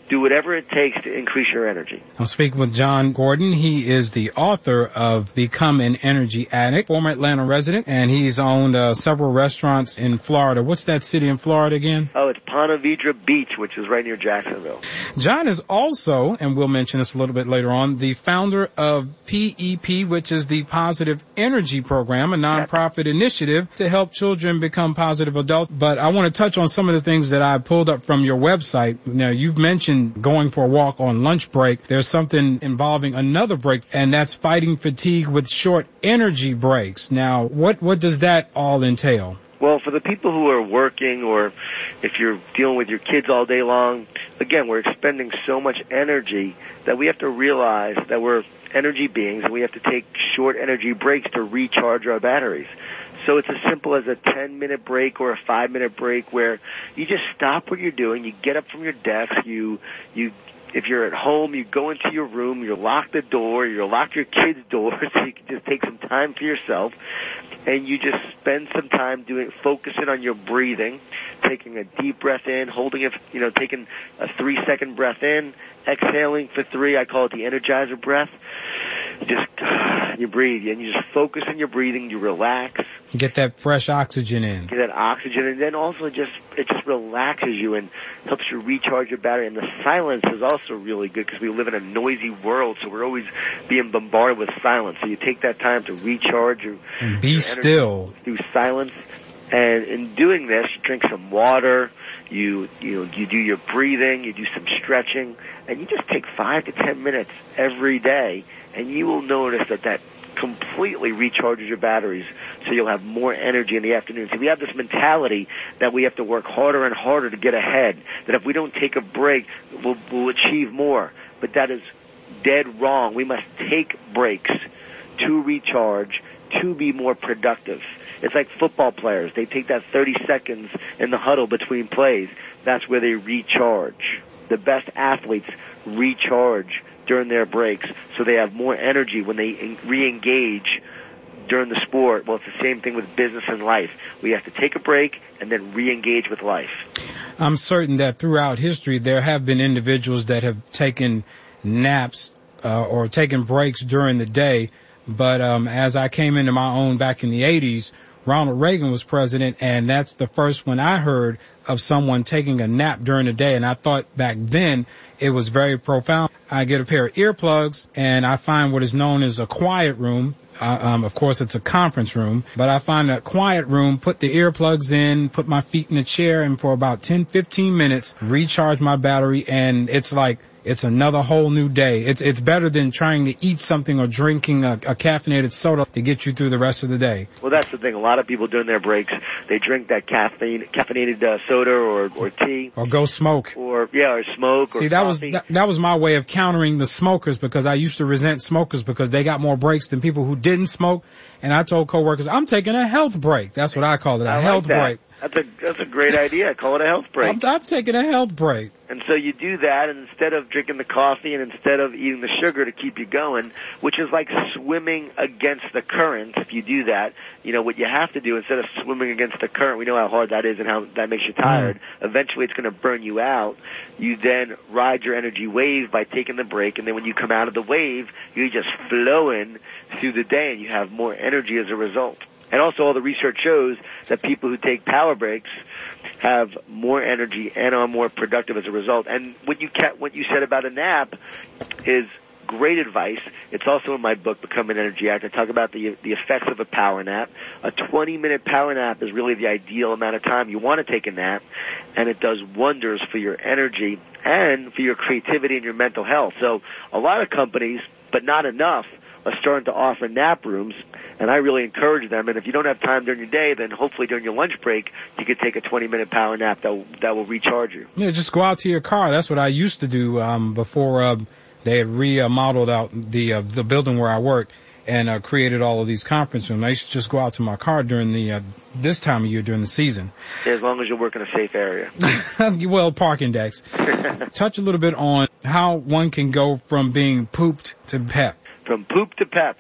do whatever it takes to increase your energy. I'm speaking with John Gordon. He is the author of Become an Energy Addict, former Atlanta resident, and he's owned uh, several restaurants in Florida. What's that city in Florida again? Oh, it's Ponte Vedra Beach, which is right near Jacksonville. John is also, and we'll mention this a little bit later on, the founder of P E P, which is the Positive Energy Program, a nonprofit initiative to help children become positive adults. But I want to touch on some of the things that I pulled up from your website. Now, you've mentioned going for a walk on lunch break. There's something involving another break, and that's fighting fatigue with short energy breaks. Now, what, what does that all entail? Well, for the people who are working, or if you're dealing with your kids all day long, again, we're expending so much energy that we have to realize that we're energy beings and we have to take short energy breaks to recharge our batteries. So it's as simple as a ten-minute break or a five-minute break where you just stop what you're doing, you get up from your desk, you, you, if you're at home, you go into your room, you lock the door, you lock your kids' door so you can just take some time for yourself, and you just spend some time doing, focusing on your breathing, taking a deep breath in, holding it, you know, taking a three-second breath in, exhaling for three. I call it the Energizer breath. You just, you breathe, and you just focus on your breathing, you relax. Get that fresh oxygen in. Get that oxygen, and then also just, it just relaxes you and helps you recharge your battery. And the silence is also really good because we live in a noisy world, so we're always being bombarded with silence. So you take that time to recharge your, and be your still through silence. And in doing this, you drink some water, you, you, you do your breathing, you do some stretching, and you just take five to ten minutes every day, and you will notice that that completely recharges your batteries, so you'll have more energy in the afternoon. So we have this mentality that we have to work harder and harder to get ahead, that if we don't take a break, we'll, we'll achieve more. But that is dead wrong. We must take breaks to recharge, to be more productive. It's like football players. They take that thirty seconds in the huddle between plays. That's where they recharge. The best athletes recharge during their breaks, so they have more energy when they re-engage during the sport. Well, it's the same thing with business and life. We have to take a break and then re-engage with life. I'm certain that throughout history there have been individuals that have taken naps uh, or taken breaks during the day, but um, as I came into my own back in the eighties, Ronald Reagan was president, and that's the first one I heard of someone taking a nap during the day, and I thought back then it was very profound. I get a pair of earplugs, and I find what is known as a quiet room. Uh, um, of course, it's a conference room, but I find a quiet room, put the earplugs in, put my feet in the chair, and for about ten, fifteen minutes, recharge my battery, and it's like it's another whole new day. It's it's better than trying to eat something or drinking a, a caffeinated soda to get you through the rest of the day. Well, that's the thing. A lot of people during their breaks, they drink that caffeine, caffeinated uh, soda or, or tea. Or go smoke. Or, yeah, or smoke. See, or that coffee. was that, that was my way of countering the smokers, because I used to resent smokers because they got more breaks than people who didn't smoke. And I told coworkers, I'm taking a health break. That's what I call it, a I health like that. break. That's a that's a great idea. Call it a health break. I'm, I'm taking a health break. And so you do that, and instead of drinking the coffee and instead of eating the sugar to keep you going, which is like swimming against the current, if you do that, you know, what you have to do, instead of swimming against the current, we know how hard that is and how that makes you tired. Mm. Eventually it's going to burn you out. You then ride your energy wave by taking the break, and then when you come out of the wave, you're just flowing through the day, and you have more energy as a result. And also all the research shows that people who take power breaks have more energy and are more productive as a result. And what you ca- what you said about a nap is great advice. It's also in my book, Become an Energy Addict. I talk about the the effects of a power nap. A twenty-minute power nap is really the ideal amount of time you want to take a nap, and it does wonders for your energy and for your creativity and your mental health. So a lot of companies, but not enough, are starting to offer nap rooms, and I really encourage them. And if you don't have time during your day, then hopefully during your lunch break, you could take a twenty-minute power nap that will, that will recharge you. Yeah, just go out to your car. That's what I used to do um, before uh, they had remodeled out the uh, the building where I worked and uh, created all of these conference rooms. I used to just go out to my car during the uh, this time of year during the season. Yeah, as long as you work in a safe area. Well, parking decks. Touch a little bit on how one can go from being pooped to pep. From poop to pepped.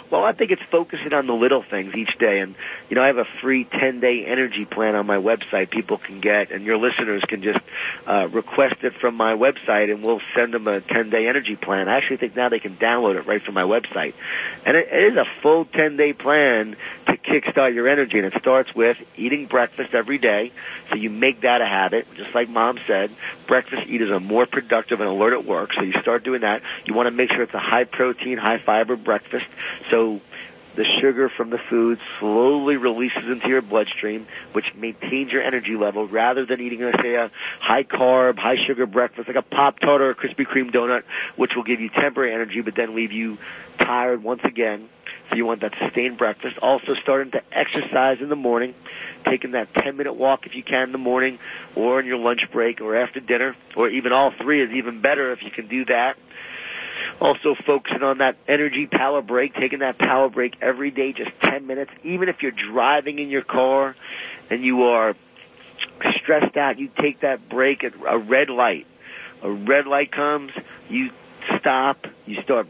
Well, I think it's focusing on the little things each day. And, you know, I have a free ten-day energy plan on my website people can get, and your listeners can just uh, request it from my website, and we'll send them a ten-day energy plan. I actually think now they can download it right from my website. And it, it is a full ten-day plan to kickstart your energy, and it starts with eating breakfast every day. So you make that a habit. Just like Mom said, breakfast eaters are more productive and alert at work, so you start doing that. You want to make sure it's a high-protein, high-fiber breakfast. So the sugar from the food slowly releases into your bloodstream, which maintains your energy level rather than eating, let's say, a high-carb, high-sugar breakfast like a Pop-Tart or a Krispy Kreme donut, which will give you temporary energy but then leave you tired once again. So you want that sustained breakfast. Also starting to exercise in the morning, taking that ten-minute walk if you can in the morning or in your lunch break or after dinner, or even all three is even better if you can do that. Also focusing on that energy power break, taking that power break every day, just ten minutes. Even if you're driving in your car and you are stressed out, you take that break at a red light. A red light comes, you stop, you start